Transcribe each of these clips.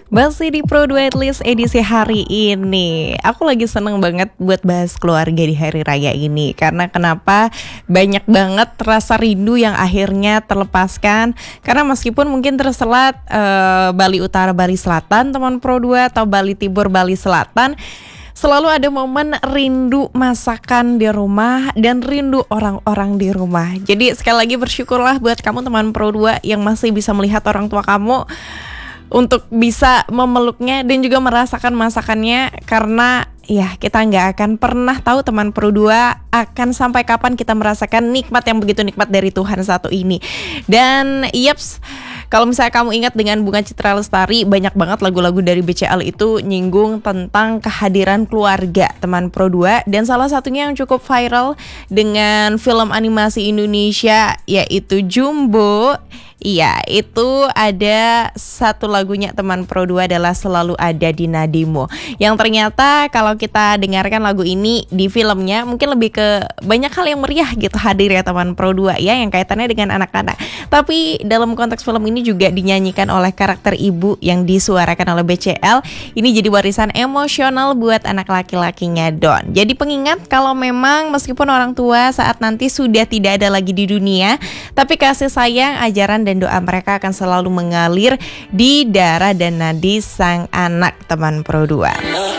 Masih di Pro Duet List edisi hari ini. Aku lagi seneng banget buat bahas keluarga di hari raya ini. Karena kenapa? Banyak banget rasa rindu yang akhirnya terlepaskan. Karena meskipun mungkin terselat Bali Utara, Bali Selatan, teman Pro 2, atau Bali Timur, Bali Selatan, selalu ada momen rindu masakan di rumah dan rindu orang-orang di rumah. Jadi sekali lagi bersyukurlah buat kamu teman Pro 2 yang masih bisa melihat orang tua kamu, untuk bisa memeluknya dan juga merasakan masakannya. Karena ya kita nggak akan pernah tahu teman Pro 2 akan sampai kapan kita merasakan nikmat yang begitu nikmat dari Tuhan satu ini. Dan yaps, kalau misalnya kamu ingat dengan Bunga Citra Lestari, banyak banget lagu-lagu dari BCL itu nyinggung tentang kehadiran keluarga teman Pro 2. Dan salah satunya yang cukup viral dengan film animasi Indonesia yaitu Jumbo. Iya, itu ada satu lagunya teman Pro 2 adalah Selalu Ada di Nadimu. Yang ternyata kalau kita dengarkan lagu ini di filmnya mungkin lebih ke banyak hal yang meriah gitu hadir ya teman Pro 2 ya, yang kaitannya dengan anak-anak. Tapi dalam konteks film ini juga dinyanyikan oleh karakter ibu yang disuarakan oleh BCL. Ini jadi warisan emosional buat anak laki-lakinya Don. Jadi pengingat kalau memang meskipun orang tua saat nanti sudah tidak ada lagi di dunia, tapi kasih sayang, ajaran dan doa mereka akan selalu mengalir di darah dan nadi sang anak teman Pro 2.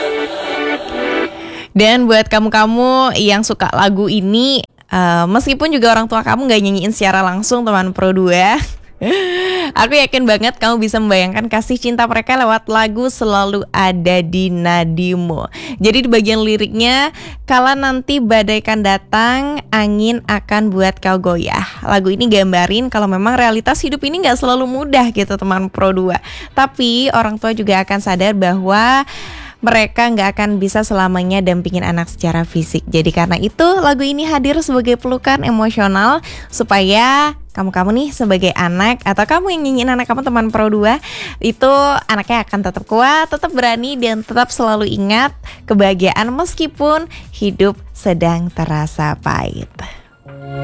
Dan buat kamu-kamu yang suka lagu ini, meskipun juga orang tua kamu gak nyanyiin secara langsung teman Pro 2, aku yakin banget kamu bisa membayangkan kasih cinta mereka lewat lagu Selalu Ada di Nadimu. Jadi di bagian liriknya, kala nanti badaikan datang, angin akan buat kau goyah. Lagu ini gambarin kalau memang realitas hidup ini gak selalu mudah gitu teman Pro 2. Tapi orang tua juga akan sadar bahwa mereka gak akan bisa selamanya dampingin anak secara fisik. Jadi karena itu lagu ini hadir sebagai pelukan emosional supaya kamu nih sebagai anak atau kamu yang nyanyiin anak kamu teman Pro 2 itu anaknya akan tetap kuat, tetap berani, dan tetap selalu ingat kebahagiaan meskipun hidup sedang terasa pahit.